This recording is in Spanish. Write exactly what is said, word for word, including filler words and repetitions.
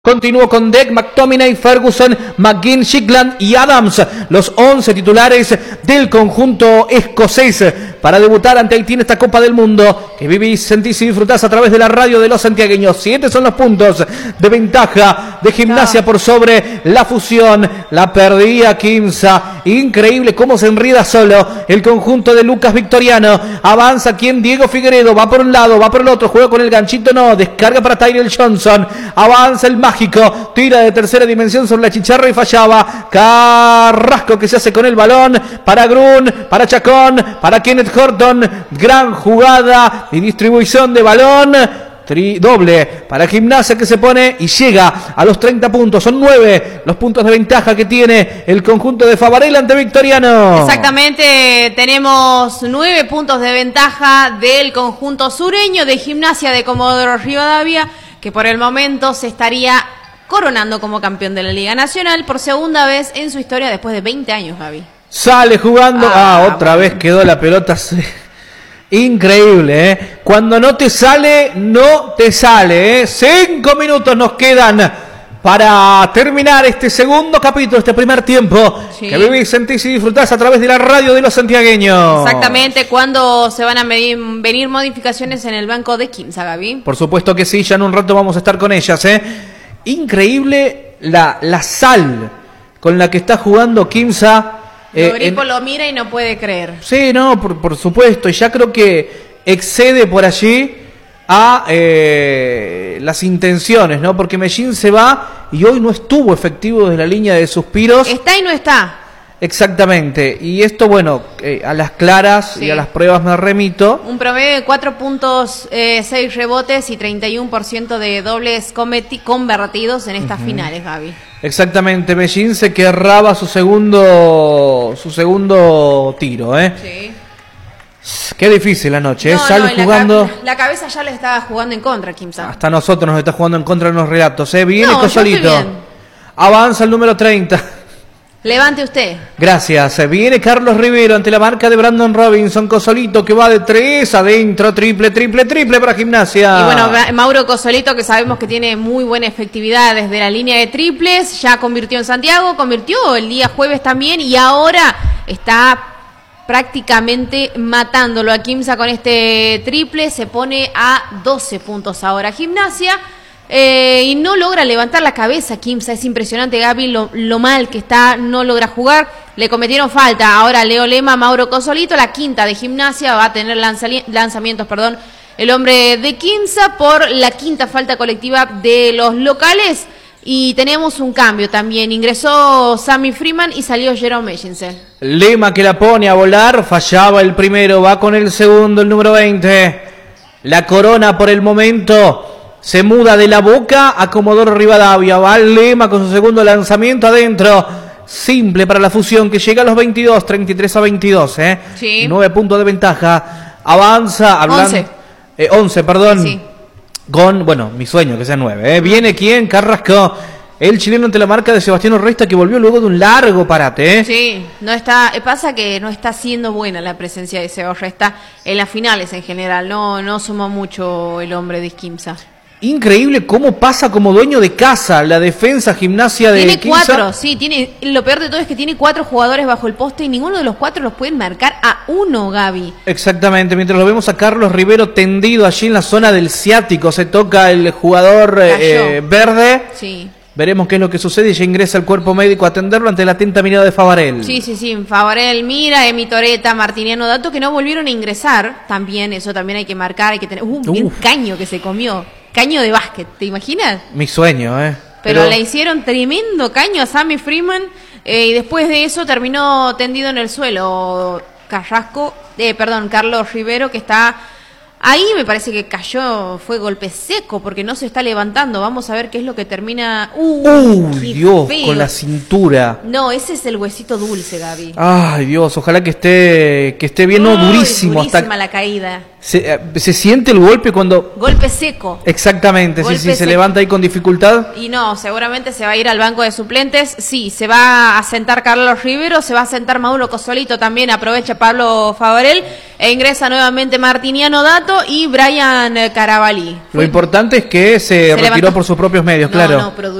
Continuó con Deck, McTominay, Ferguson, McGinn, Shikland y Adams, los once titulares del conjunto escocés para debutar ante Haití en esta Copa del Mundo que vivís, sentís y disfrutás a través de la radio de los santiagueños. Siete son los puntos de ventaja de Gimnasia por sobre la Fusión. La perdía Quimsa. Increíble cómo se enrida solo el conjunto de Lucas Victoriano. Avanza quien Diego Figueredo, va por un lado, va por el otro, juega con el ganchito, no, descarga para Tyrell Johnson. Avanza el mágico, tira de tercera dimensión sobre la chicharra y fallaba. Carrasco que se hace con el balón para Grun, para Chacón, para Kenneth Horton. Gran jugada y distribución de balón. Tri doble para Gimnasia que se pone y llega a los treinta puntos. Son nueve los puntos de ventaja que tiene el conjunto de Favarela ante Victoriano. Exactamente, tenemos nueve puntos de ventaja del conjunto sureño de Gimnasia de Comodoro Rivadavia, que por el momento se estaría coronando como campeón de la Liga Nacional por segunda vez en su historia después de veinte años, Gaby. Sale jugando, ah, ah otra bueno. vez quedó la pelota. Increíble, ¿eh? Cuando no te sale, no te sale, ¿eh? Cinco minutos nos quedan para terminar este segundo capítulo, este primer tiempo, sí, que vivís, sentís y disfrutás a través de la radio de los santiagueños. Exactamente, ¿cuándo se van a medir, venir modificaciones en el banco de Quimsa, Gaby? Por supuesto que sí, ya en un rato vamos a estar con ellas, ¿eh? Increíble la, la sal con la que está jugando Quimsa. Eh, Gripo en... lo mira y no puede creer. Sí, no, por, por supuesto, y ya creo que excede por allí a eh, las intenciones, ¿no? Porque Mellín se va y hoy no estuvo efectivo desde la línea de suspiros. Está y no está. Exactamente, y esto, bueno, eh, a las claras sí. y a las pruebas me remito. Un promedio de cuatro puntos, eh, seis rebotes y treinta y uno por ciento de dobles convertidos en estas uh-huh. finales, Gaby. Exactamente, Mellín se querraba su segundo su segundo tiro, ¿eh? Sí. Qué difícil la noche, ¿eh? No, Sale no, jugando. La, ca- la cabeza ya le estaba jugando en contra, Quimsa. Hasta nosotros nos está jugando en contra en los relatos, ¿eh? Viene no, Cosolito. Avanza el número treinta. Levante usted. Gracias. Viene Carlos Rivero ante la marca de Brandon Robinson. Cosolito que va de tres adentro. Triple, triple, triple para Gimnasia. Y bueno, Mauro Cosolito, que sabemos que tiene muy buena efectividad desde la línea de triples. Ya convirtió en Santiago, convirtió el día jueves también. Y ahora está prácticamente matándolo a Quimsa con este triple. Se pone a doce puntos ahora Gimnasia. Eh, y no logra levantar la cabeza Quimsa, es impresionante, Gaby, lo, lo mal que está, no logra jugar, le cometieron falta, ahora Leo Lema, Mauro Cosolito, la quinta de Gimnasia, va a tener lanzali- lanzamientos, perdón, el hombre de Quimsa por la quinta falta colectiva de los locales, y tenemos un cambio también, ingresó Sammy Freeman y salió Jerome Mellinson. Lema que la pone a volar, fallaba el primero, va con el segundo, el número veinte, la corona por el momento. Se muda de la Boca a Comodoro Rivadavia. Va Lema con su segundo lanzamiento adentro. Simple para la Fusión que llega a los veintidós, treinta y tres a veintidós. ¿eh? Sí. nueve puntos de ventaja. Avanza. Hablando, once. Eh, once, perdón. Sí. Con, bueno, mi sueño que sea nueve. ¿eh? Viene quién? Carrasco. El chileno ante la marca de Sebastián Orresta que volvió luego de un largo parate. ¿eh? Sí, no está, pasa que no está siendo buena la presencia de Seba Orresta en las finales en general. No, no sumó mucho el hombre de Quimsa. Increíble cómo pasa como dueño de casa la defensa Gimnasia de Tiene Quimsa. cuatro, sí, tiene, lo peor de todo es que tiene cuatro jugadores bajo el poste y ninguno de los cuatro los pueden marcar a uno, Gaby. Exactamente, mientras lo vemos a Carlos Rivero tendido allí en la zona del ciático, se toca el jugador eh, verde. Sí. Veremos qué es lo que sucede y ya ingresa el cuerpo médico a atenderlo ante la atenta mirada de Favarel. Sí, sí, sí, Favarel mira, Emi Toreta, Martiniano Dato que no volvieron a ingresar, también, eso también hay que marcar, hay que tener, uh, un caño que se comió. Caño de básquet, ¿te imaginas? Mi sueño, ¿eh? Pero, Pero... le hicieron tremendo caño a Sammy Freeman eh, y después de eso terminó tendido en el suelo Carrasco, eh, perdón, Carlos Rivero, que está ahí, me parece que cayó, fue golpe seco porque no se está levantando. Vamos a ver qué es lo que termina. ¡Uh! ¡Uh, Dios! Feo. Con la cintura. No, ese es el huesito dulce, Gaby. ¡Ay, Dios! Ojalá que esté, que esté bien, no, durísimo. Durísima hasta... la caída. Se, se siente el golpe cuando... Golpe seco. Exactamente, Golpe sí, sí, se seco. levanta ahí con dificultad. Y no, seguramente se va a ir al banco de suplentes. Sí, se va a sentar Carlos Rivero, se va a sentar Maduro Cosolito también, aprovecha Pablo Favorel, e ingresa nuevamente Martiniano Dato y Brian Carabalí. Lo importante es que se, se retiró levantó por sus propios medios, no, claro. No, pero